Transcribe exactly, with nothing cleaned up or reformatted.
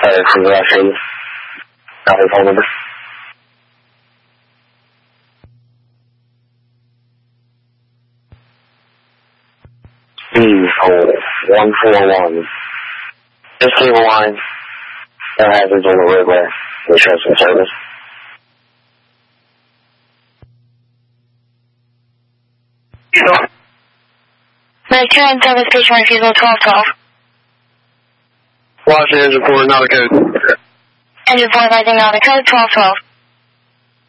Uh, congratulations. Got your phone number? B one four one. This cable line that happens on the roadway. The transfer service. Return service station refusal twelve twelve. Watch the engine for not a code. Engine four rising not a code twelve twelve.